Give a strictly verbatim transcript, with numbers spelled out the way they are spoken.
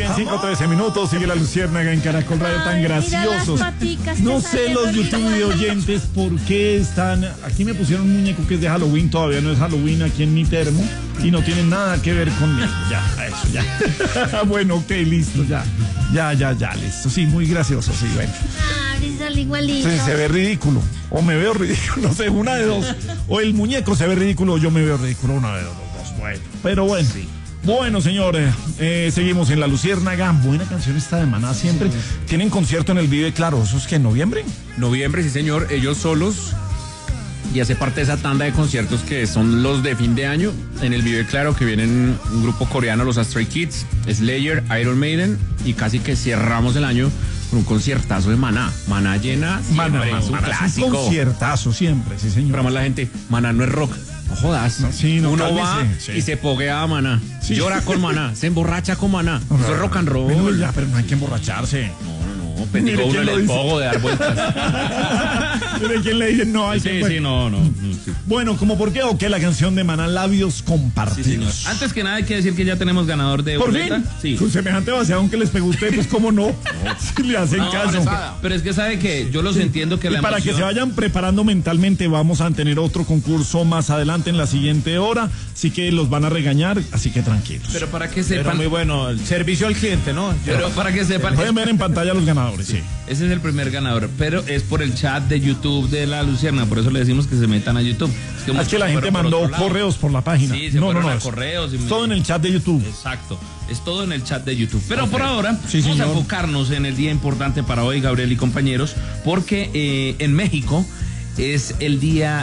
bien, cinco trece minutos, sigue la Luciérnaga en Caracol Radio, tan graciosos. No sé los YouTube de oyentes por qué están. Aquí me pusieron un muñeco que es de Halloween, todavía no es Halloween aquí en mi termo y no tiene nada que ver conmigo. Ya, eso, ya. Bueno, ok, listo, ya. Ya, ya, ya, listo. Sí, muy gracioso, sí, bueno. Ah, igualito. Sí, se ve ridículo. O me veo ridículo, no sé, una de dos. O el muñeco se ve ridículo o yo me veo ridículo, una de los dos. Bueno, pero bueno. Sí. Bueno, señores, eh, seguimos en La Luciérnaga. Buena canción esta de Maná siempre. Sí. Tienen concierto en el Vive Claro. ¿Eso es que en noviembre? Noviembre, sí, señor. Ellos solos. Y hace parte de esa tanda de conciertos que son los de fin de año. En el Vive Claro, que vienen un grupo coreano, los Stray Kids, Slayer, Iron Maiden. Y casi que cerramos el año con un conciertazo de Maná. Maná llena. Maná, siempre, Maná, un Maná clásico. Es un conciertazo siempre, sí, señor. Pero más la gente, Maná no es rock. No jodas. No, sí, no, Uno cálmese, va sí. y se poguea a Maná. Sí. Llora con Maná. Se emborracha con Maná. No, Eso es rock and roll. Pero, ya, pero no hay que emborracharse. No, no, pendigo uno en el pogo de dar vueltas. ¿De quién le dicen no hay Sí, que... sí, no, no. Sí. Bueno, ¿como por qué o qué la canción de Maná, Labios Compartidos? Sí, antes que nada hay que decir que ya tenemos ganador de ¿Por boleta. fin? Sí. Con semejante vaciado que les pegó a usted, pues cómo no. Si le hacen No, caso. pero es que, pero es que sabe que yo los entiendo que Y la para emoción... que se vayan preparando mentalmente, vamos a tener otro concurso más adelante en la siguiente hora, así que los van a regañar, así que tranquilos. Pero para que Pero sepan... muy bueno, el servicio al cliente, ¿no? Pero para que sepan... Pueden ver en pantalla los ganadores, sí. Ese es el primer ganador, pero es por el chat de YouTube de La Luciérnaga, por eso le decimos que se metan a YouTube. Es que, Es que la gente mandó correos por la página. Sí, se no, no, fueron no. a es correos. Y... Todo en el chat de YouTube. Exacto, es todo en el chat de YouTube. Pero Okay. por ahora, Sí, vamos señor. a enfocarnos en el día importante para hoy, Gabriel y compañeros, porque eh, en México es el día